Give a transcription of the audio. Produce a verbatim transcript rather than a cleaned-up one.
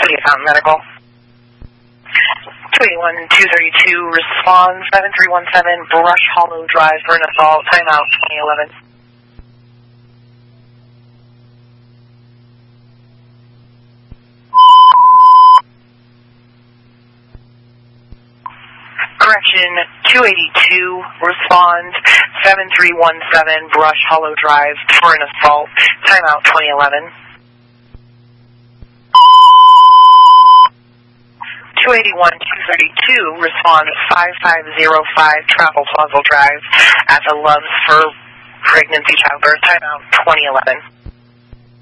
City of Fountain Medical. two eighty-one two thirty-two, respond seven three one seven, Brush Hollow Drive for an assault, timeout twenty eleven. Correction, two eighty-two, respond seven three one seven, Brush Hollow Drive for an assault, timeout twenty eleven. two eighty-one two thirty-two, respond five five zero five, Travel Plaza Drive at the Loves for Pregnancy Childbirth, timeout twenty eleven.